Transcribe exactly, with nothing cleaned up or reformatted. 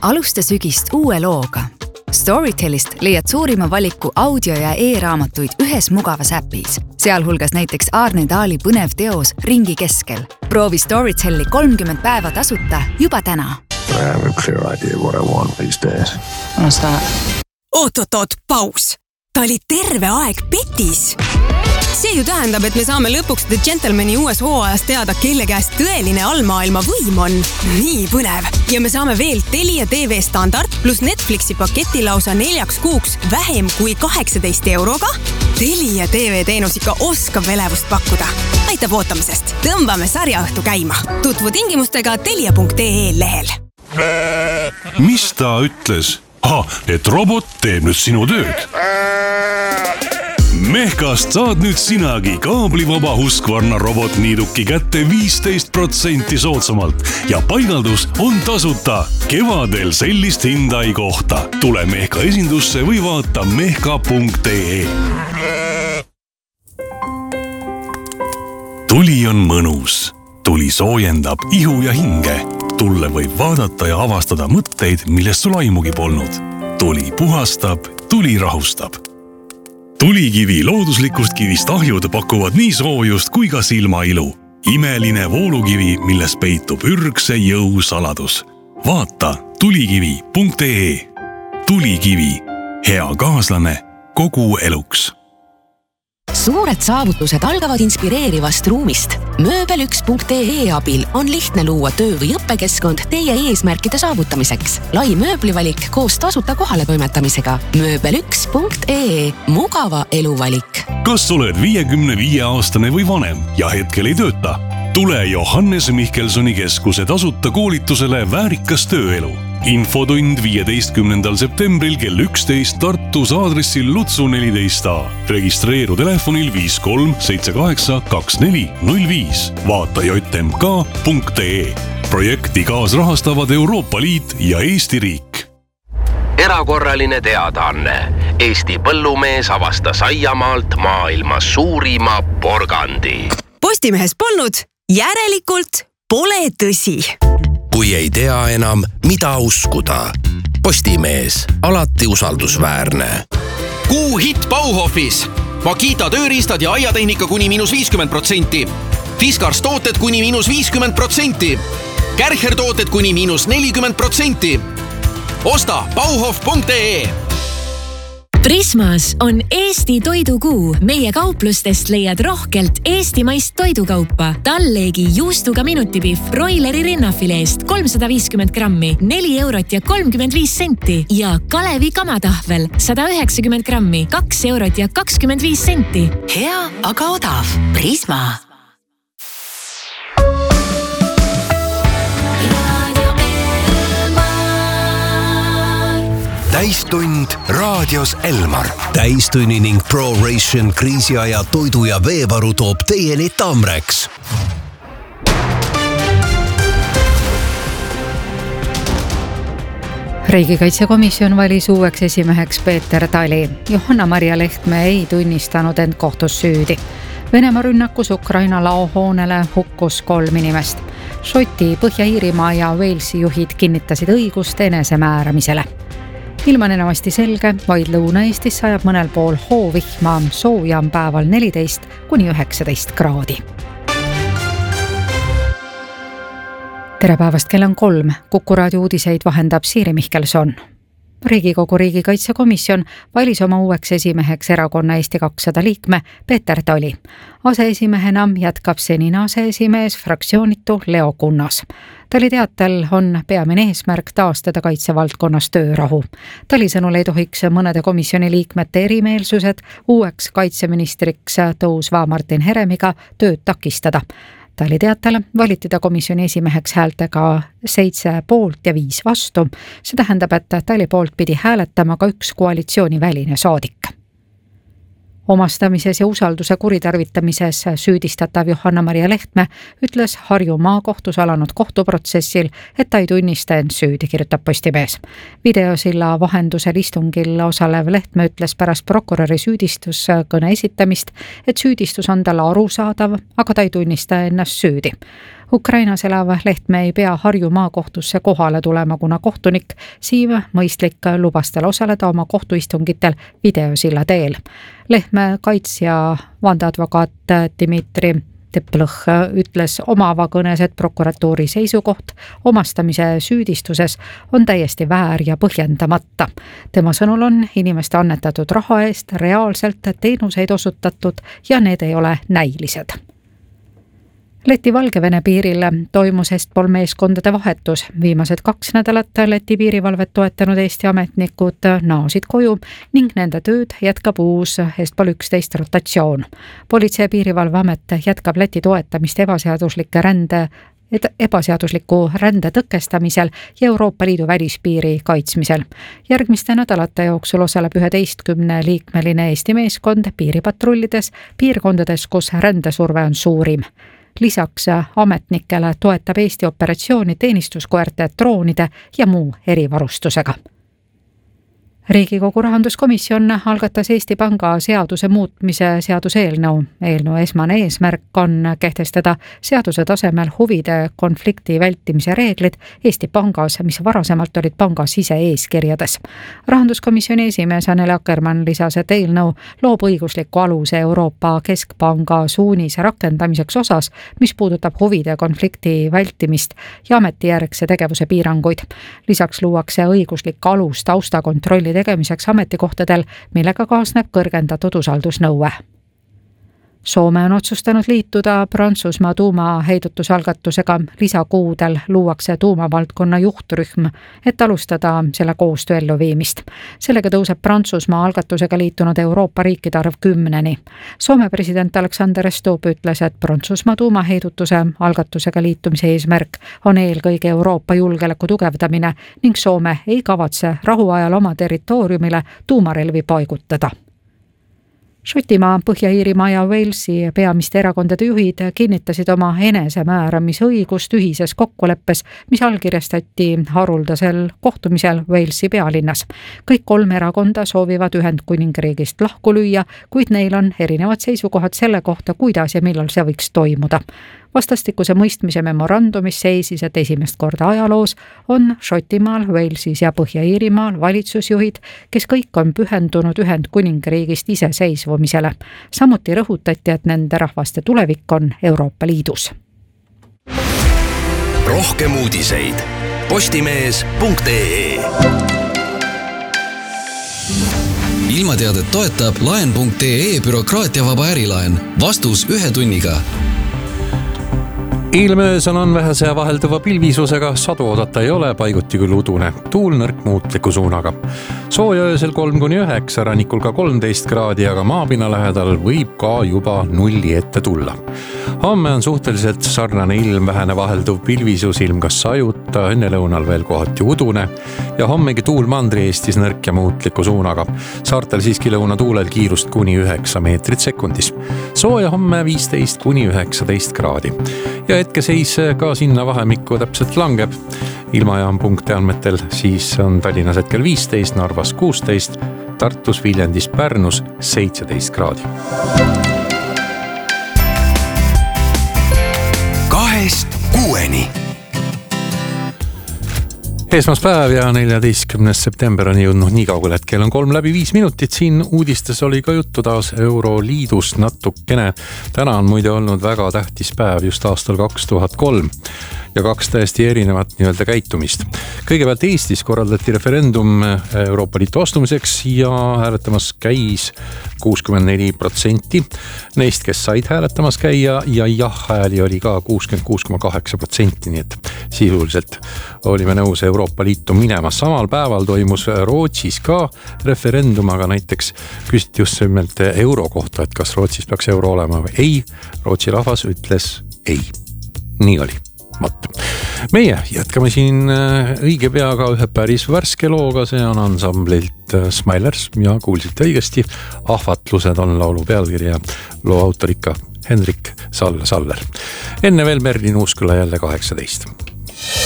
Alusta sügist uue looga. Storytelist leiad suurima valiku audio- ja e-raamatuid ühes mugavas äpis, sealhulgas näiteks Aarne Taali põnev teos Ringi keskel. Proovi Storytelli kolmkümmend päeva tasuta juba täna. I have a clear idea what I want these days. What's that? Oot, oot, oot, paus. Ta oli terve aeg petis. See ju tähendab, et me saame lõpuks The Gentlemani uues hooajas teada, kelle käest tõeline allmaailma võim on. Nii põnev. Ja me saame veel Telia T V standard plus Netflixi paketi lausa neljaks kuuks vähem kui kaheksateist euroga. Telia T V teenus ikka oskab elevust pakkuda. Aitab ootamisest. Tõmbame sarjaõhtu käima. Tutvu tingimustega telia punkt ee lehel. Mis ta ütles? Ah, et robot teeb nüüd sinu tööd. Mehkast saad nüüd sinagi kaablivaba Husqvarna robotniiduki kätte viisteist protsenti soodsamalt ja paigaldus on tasuta. Kevadel sellist hinda ei kohta. Tule Mehka esindusse või vaata mehka punkt ee. Tuli on mõnus. Tuli soojendab ihu ja hinge. Tulle võib vaadata ja avastada mõtteid, millest sul aimugi polnud. Tuli puhastab, tuli rahustab. Tulikivi looduslikust kivist ahjud pakuvad nii soojust kui ka silmailu. Imeline voolukivi, milles peitub ürgse jõu saladus. Vaata tulikivi punkt ee. Tulikivi. Hea kaaslane kogu eluks. Suured saavutused algavad inspireerivast ruumist. Mööbel üks punkt ee abil on lihtne luua töö- või õppekeskkond teie eesmärkide saavutamiseks. Lai mööblivalik koos tasuta kohale toimetamisega. Mööbel üks punkt ee. Mugava eluvalik. Kas oled viiekümne viie aastane või vanem ja hetkel ei tööta? Tule Johannes Mihkelsoni keskuse tasuta koolitusele Väärikas tööelu. Infotund viieteistkümnendal septembril kell üksteist Tartus aadressil Lutsu neliteist A. Registreeru telefonil viis kolm seitse kaheksa kaks neli null viis. Vaata j m k punkt ee. Projekti kaasrahastavad Euroopa Liit ja Eesti riik. Erakorraline teadaanne. Eesti põllumees avastas aiamaalt maailma suurima porgandi. Postimehes polnud, järelikult pole tõsi. Kui ei tea enam, mida uskuda. Postimees, alati usaldusväärne. Kuu hit Bauhofis. Makita tööriistad ja aiatehnika kuni miinus viiskümmend protsenti. Fiskars tooted kuni miinus viiskümmend protsenti. Kärcher tooted kuni miinus nelikümmend protsenti. Osta bauhof punkt ee. Prismas on Eesti toidukuu. Meie kauplustest leiad rohkelt eestimaist toidukaupa. Talleegi juustuga minutipihv broileri rinnafileest kolmsada viiskümmend grammi, neli eurot ja kolmkümmend viis senti. Ja Kalevi kamatahvel sada üheksakümmend grammi, kaks eurot ja kakskümmend viis senti. Hea, aga odav. Prisma. Täistund raadios Elmar. Täistunni ning ProRation kriisiaja toidu ja veevaru toob teieni Tamreks. Riigikaitsekomisjon valis uueks esimeheks Peeter Tali. Johanna-Maria Lehtme ei tunnistanud end kohtus süüdi. Venemaa rünnakus Ukraina laohoonele hukkus kolm inimest. Šoti, Põhja-Iirimaa ja Walesi juhid kinnitasid õigust enesemääramisele. Ilm on enamasti selge, vaid Lõuna-Eestis sajab mõnel pool hoovihma, sooja on päeval neliteist kuni üheksateist kraadi. Tere päevast, kell on kolm. Kuku raadio uudiseid vahendab Siiri Mihkelson. Riigikogu riigikaitsekomisjon valis oma uueks esimeheks erakonna Eesti kakssada liikme Peeter Tali. Aseesimehena jätkab senine aseesimees fraktsioonitu Leo Kunnas. Tali teatel on peamine eesmärk taastada kaitsevaldkonnas töörahu. Tali sõnul ei tohiks mõnede komisjoni liikmete erimeelsused uueks kaitseministriks tõusva Martin Heremiga tööd takistada. Tali teatel valiti ta komisjoni esimeheks häältega seitse poolt ja viis vastu. See tähendab, et Tali poolt pidi hääletama ka üks koalitsiooni väline saadik. Omastamises ja usalduse kuritarvitamises süüdistatav Johanna-Maria Lehtme ütles Harju maakohtus alanud kohtuprotsessil, et ta ei tunnista end süüdi, kirjutab Postimees. Videosilla vahendusel istungil osalev Lehtme ütles pärast prokuröri süüdistuskõne esitamist, et süüdistus on talle arusaadav, aga ta ei tunnista ennast süüdi. Ukrainas elav Lehtme ei pea Harju maakohtusse kohale tulema, kuna kohtunik Siim Mõistlik lubas tal osaleda oma kohtuistungitel videosilla teel. Lehtme kaitsja vandeadvokaat Dmitri Teplõh ütles oma avakõnes, et prokuratuuri seisukoht omastamise süüdistuses on täiesti väär ja põhjendamata. Tema sõnul on inimeste annetatud raha eest reaalselt teenuseid osutatud ja need ei ole näilised. Läti-Valgevene piiril toimus Estpol meeskondade vahetus. Viimased kaks nädalat Läti piirivalvet toetanud Eesti ametnikud naasid koju ning nende tööd jätkab uus Estpol üksteist rotatsioon. Politsei- ja piirivalveamet jätkab Läti toetamist ebaseaduslike rände ebaseadusliku rände tõkestamisel ja Euroopa Liidu välispiiri kaitsmisel. Järgmiste nädalate jooksul osaleb üheteistkümne liikmeline Eesti meeskond piiripatrullides piirkondades, kus rändesurve on suurim. Lisaks ametnikele toetab Eesti operatsiooni teenistuskoerte, droonide ja muu erivarustusega. Riigikogu rahanduskomisjon algatas Eesti Panga seaduse muutmise seaduse eelnõu. Eelnõu esmane eesmärk on kehtestada seaduse tasemel huvide konflikti vältimise reeglid Eesti Pangas, mis varasemalt olid panga sise-eeskirjades. Rahanduskomisjoni esimees Anneli Akkermann lisas, et eelnõu loob õigusliku aluse Euroopa Keskpanga suunise rakendamiseks osas, mis puudutab huvide konflikti vältimist ja ametijärgse tegevuse piiranguid. Lisaks luuakse õiguslik alus taustakontrolli tegemiseks ametikohtadel, millega kaasneb kõrgendatud usaldusnõue. Soome on otsustanud liituda Prantsusmaa tuumaheidutusalgatusega. Lisakuudel luuakse tuumavaldkonna juhtrühm, et alustada selle koostöö elluviimist. Sellega tõuseb Prantsusmaa algatusega liitunud Euroopa riikide arv kümneni. Soome president Alexander Stubb ütles, et Prantsusmaa tuumaheidutuse algatusega liitumise eesmärk on eelkõige Euroopa julgeoleku tugevdamine ning Soome ei kavatse rahuajal oma territooriumile tuumarelvi paigutada. Šotimaa, Põhja-Iirimaa ja Walesi peamiste erakondade juhid kinnitasid oma enesemääramise õigust ühises kokkuleppes, mis allkirjastati haruldasel kohtumisel Walesi pealinnas. Kõik kolm erakonda soovivad Ühendkuningriigist lahku lüüa, kuid neil on erinevad seisukohad selle kohta, kuidas ja millal see võiks toimuda. Vastastikuse mõistmise memorandumis seisis, et esimest korda ajaloos on Šotimaal, Walesis ja Põhja-Iirimaal valitsusjuhid, kes kõik on pühendunud Ühendkuningriigist iseseisvumisele. Samuti rõhutati, et nende rahvaste tulevik on Euroopa Liidus. Rohkem uudiseid postimees punkt ee. Ilmateadet toetab laen punkt ee bürokraatiavaba ärilaen. Vastus ühe tunniga. Ilmöös on vähese vahelduva pilvisusega, sadu oodata ei ole, paiguti küll udune. Tuul nõrk muutliku suunaga. Sooja öösel kolm kuni üheksa, rannikul ka kolmteist kraadi, aga maapinna lähedal võib ka juba nulli ette tulla. Homme on suhteliselt sarnane ilm, vähene vahelduv pilvisus, ilm kas sajuta, ennelõunal veel kohati udune ja hommegi tuul Mandri-Eestis nõrk ja muutliku suunaga. Saartel siiski lõunatuulel kiirust kuni üheksa meetrit sekundis. Sooja homme viisteist kuni üheksateist kraadi. Ja hetkeseis ka sinna vahemikku täpselt langeb. Ilmajaam punkti andmetel siis on Tallinnas hetkel viisteist, Narvas kuusteist, Tartus, Viljandis, Pärnus seitseteist kraadi. Kahest kuueni. Esmaspäev ja neljateistkümnes september on jõudnud nii kaugel, et kell on kolm läbi viis minutit. Siin uudistes oli ka juttu taas Euroliidust natukene. Täna on muide olnud väga tähtis päev just aastal kaks tuhat kolm ja kaks täiesti erinevat nii-öelda käitumist. Kõigepealt Eestis korraldati referendum Euroopa Liitu astumiseks ja hääletamas käis kuuskümmend neli protsenti neist, kes said hääletamas käia ja jah-hääli oli ka kuuskümmend kuus koma kaheksa protsenti, nii et sisuliselt olime nõus Euroopa Liitu minema. Samal päeval toimus Rootsis ka referendum, aga näiteks küsiti just nimelt euro kohta, et kas Rootsis peaks euro olema või ei. Rootsi rahvas ütles ei. Nii oli. Mat. Meie jätkame siin õige peaga ühe päris värske looga, see on ansamblilt Smilers ja kuulsite õigesti. Ahvatlused on laulu pealkiri ja loo autor ikka Henrik Sall Saller. Enne veel Merlin Uusküla jälle kaheksateist.